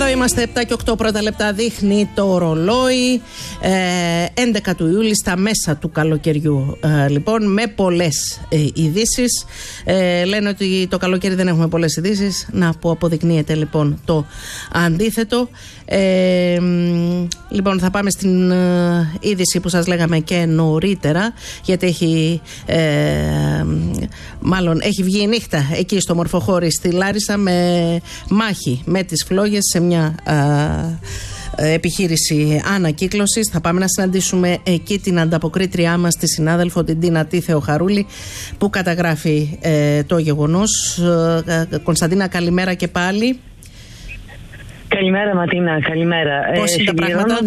Εδώ είμαστε 7 και 8 πρώτα λεπτά, δείχνει το ρολόι, 11 του Ιούλη, στα μέσα του καλοκαιριού λοιπόν, με πολλές ειδήσεις. Λένε ότι το καλοκαίρι δεν έχουμε πολλές ειδήσεις, να που αποδεικνύεται λοιπόν το αντίθετο. Λοιπόν, θα πάμε στην είδηση που σας λέγαμε και νωρίτερα, γιατί έχει βγει η νύχτα εκεί στο Μορφοχώρι στη Λάρισα με μάχη με τις φλόγες σε μια επιχείρηση ανακύκλωσης. Θα πάμε να συναντήσουμε εκεί την ανταποκρίτριά μας, τη συνάδελφο την Τίνα Τη Θεοχαρούλη, που καταγράφει το γεγονός. Κωνσταντίνα, καλημέρα και πάλι. Καλημέρα Ματίνα, καλημέρα. Πώς είναι τα πράγματα?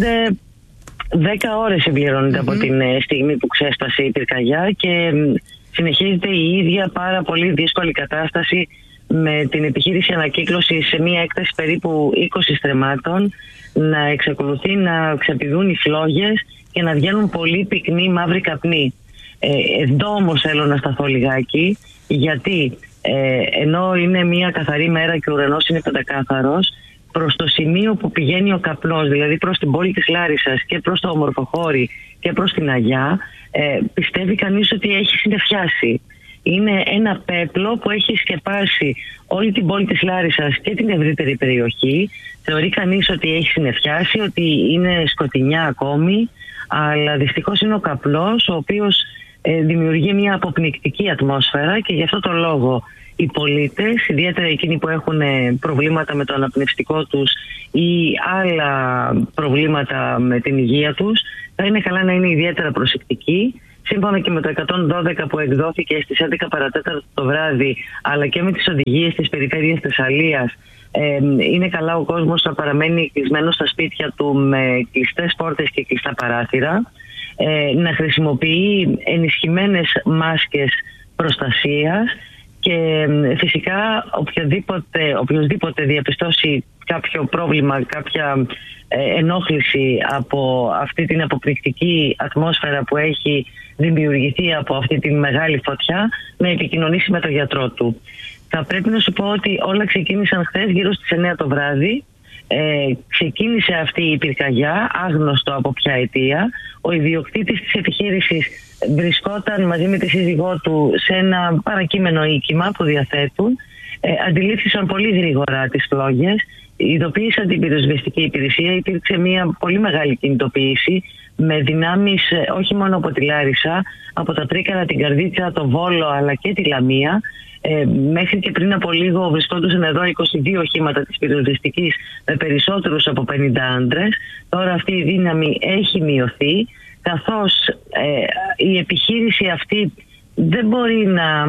10 ώρες συμπληρώνονται από την στιγμή που ξέσπασε η πυρκαγιά και συνεχίζεται η ίδια πάρα πολύ δύσκολη κατάσταση με την επιχείρηση ανακύκλωσης σε μια έκταση περίπου 20 στρεμμάτων, να εξακολουθεί να ξαπηδούν οι φλόγες και να βγαίνουν πολύ πυκνοί μαύροι καπνοί. Εδώ όμως θέλω να σταθώ λιγάκι, γιατί ενώ είναι μια καθαρή μέρα και ο ουρανός είναι πεντακάθαρος, προς το σημείο που πηγαίνει ο καπνός, δηλαδή προς την πόλη της Λάρισσας και προς το Μορφοχώρι και προς την Αγιά, πιστεύει κανείς ότι έχει συννεφιάσει. Είναι ένα πέπλο που έχει σκεπάσει όλη την πόλη της Λάρισσας και την ευρύτερη περιοχή. Θεωρεί κανείς ότι έχει συννεφιάσει, ότι είναι σκοτεινιά ακόμη, αλλά δυστυχώς είναι ο καπνός ο οποίος δημιουργεί μια αποπνικτική ατμόσφαιρα, και γι' αυτό το λόγο οι πολίτες, ιδιαίτερα εκείνοι που έχουν προβλήματα με το αναπνευστικό τους ή άλλα προβλήματα με την υγεία τους, θα είναι καλά να είναι ιδιαίτερα προσεκτικοί. Σύμφωνα και με το 112 που εκδόθηκε στις 11 παρατέταρτο το βράδυ, αλλά και με τις οδηγίες της περιφέρειας Θεσσαλίας, είναι καλά ο κόσμος να παραμένει κλεισμένος στα σπίτια του με κλειστές πόρτες και κλειστά παράθυρα, να χρησιμοποιεί ενισχυμένες μάσκες προστασίας, και φυσικά οποιοσδήποτε διαπιστώσει κάποιο πρόβλημα, κάποια ενόχληση από αυτή την αποπνικτική ατμόσφαιρα που έχει δημιουργηθεί από αυτή τη μεγάλη φωτιά, να επικοινωνήσει με τον γιατρό του. Θα πρέπει να σου πω ότι όλα ξεκίνησαν χθες γύρω στις 9 το βράδυ. Ξεκίνησε αυτή η πυρκαγιά, άγνωστο από ποια αιτία. Ο ιδιοκτήτης της επιχείρησης βρισκόταν μαζί με τη σύζυγό του σε ένα παρακείμενο οίκημα που διαθέτουν. Αντιλήφθησαν πολύ γρήγορα τις φλόγες, ειδοποίησαν την πυροσβεστική υπηρεσία. Υπήρξε μια πολύ μεγάλη κινητοποίηση με δυνάμεις όχι μόνο από τη Λάρισα, από τα Τρίκαρα, την Καρδίτσα, το Βόλο αλλά και τη Λαμία. Μέχρι και πριν από λίγο βρισκόντουσαν εδώ 22 οχήματα της πυροσβεστικής με περισσότερους από 50 άντρες. Τώρα αυτή η δύναμη έχει μειωθεί, καθώς η επιχείρηση αυτή δεν μπορεί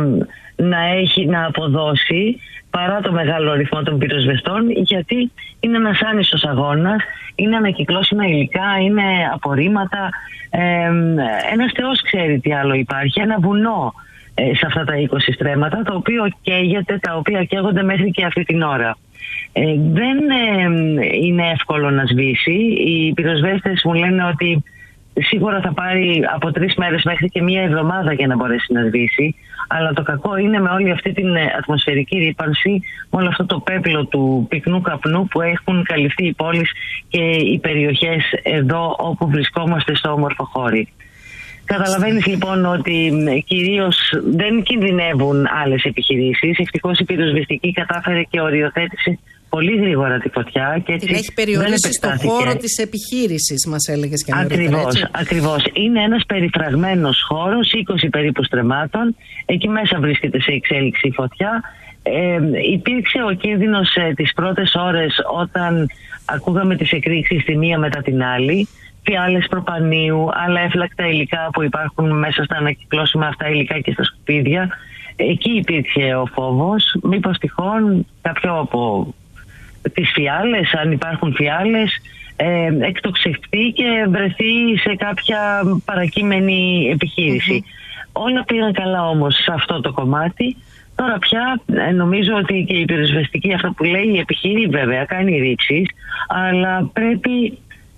να αποδώσει παρά το μεγάλο αριθμό των πυροσβεστών, γιατί είναι ένας άνισος αγώνας, είναι ανακυκλώσιμα υλικά, είναι απορρίμματα. Ένας θεός ξέρει τι άλλο υπάρχει, ένα βουνό σε αυτά τα 20 στρέμματα, το οποίο καίγεται, τα οποία καίγονται μέχρι και αυτή την ώρα. Δεν είναι εύκολο να σβήσει. Οι πυροσβέστες μου λένε ότι σίγουρα θα πάρει από 3 μέρες μέχρι και 1 εβδομάδα για να μπορέσει να σβήσει. Αλλά το κακό είναι με όλη αυτή την ατμοσφαιρική ρύπανση, με όλο αυτό το πέπλο του πυκνού καπνού που έχουν καλυφθεί οι πόλεις και οι περιοχές εδώ όπου βρισκόμαστε στο Μορφοχώρι. Καταλαβαίνεις λοιπόν ότι κυρίως δεν κινδυνεύουν άλλες επιχειρήσεις. Ευτυχώς η πυροσβεστική κατάφερε και οριοθέτησε πολύ γρήγορα τη φωτιά. Και έτσι την έχει περιορίσει στο χώρο της επιχείρησης, μας έλεγες και νωρίτερα. Ακριβώς. Είναι ένας περιφραγμένος χώρος, 20 περίπου στρεμμάτων. Εκεί μέσα βρίσκεται σε εξέλιξη η φωτιά. Υπήρξε ο κίνδυνος τις πρώτες ώρες, όταν ακούγαμε τις εκρήξεις τη μία μετά την άλλη. Φιάλες προπανίου, άλλα έφλακτα υλικά που υπάρχουν μέσα στα ανακυκλώσιμα αυτά υλικά και στα σκουπίδια. Εκεί υπήρξε ο φόβος, μήπως τυχόν κάποιο από τις φιάλες, αν υπάρχουν φιάλες, εκτοξευτεί και βρεθεί σε κάποια παρακείμενη επιχείρηση. Όλα πήγαν καλά όμως σε αυτό το κομμάτι. Τώρα πια νομίζω ότι και η πυροσβεστική, αυτό που λέει η επιχείρηση, βέβαια κάνει ρήψεις, αλλά πρέπει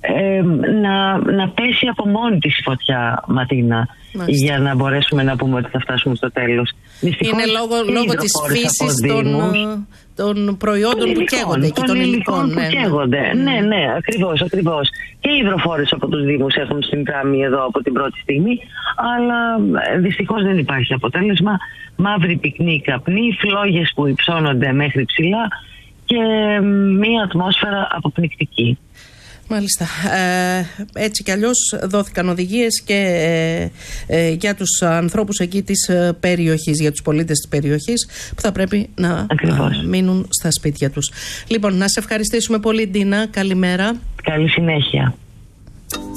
να πέσει από μόνη της η φωτιά, Ματίνα, για να μπορέσουμε να πούμε ότι θα φτάσουμε στο τέλος. Είναι λόγω της φύσης των προϊόντων που καίγονται και των υλικών που καίγονται. Ναι, ακριβώς. Και οι υδροφόρες από τους Δήμους έχουν συνδράμει εδώ από την πρώτη στιγμή, αλλά δυστυχώς δεν υπάρχει αποτέλεσμα. Μαύρη πυκνή καπνή, φλόγες που υψώνονται μέχρι ψηλά και μία ατμόσφαιρα αποπνικτική. Μάλιστα. Έτσι κι αλλιώς δόθηκαν οδηγίες και για τους ανθρώπους εκεί της περιοχής, για τους πολίτες της περιοχής, που θα πρέπει να μείνουν στα σπίτια τους. Λοιπόν, να σε ευχαριστήσουμε πολύ, Ντίνα. Καλημέρα. Καλή συνέχεια.